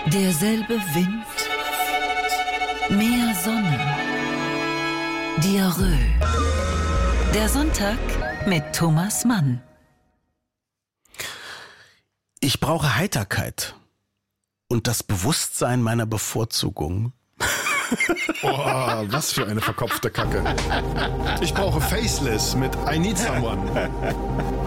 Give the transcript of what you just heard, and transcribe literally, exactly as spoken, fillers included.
Derselbe Wind, mehr Sonne, Diarrhoe. Der Sonntag mit Thomas Mann. Ich brauche Heiterkeit und das Bewusstsein meiner Bevorzugung. Boah, was für eine verkopfte Kacke. Ich brauche Faceless mit I Need Someone.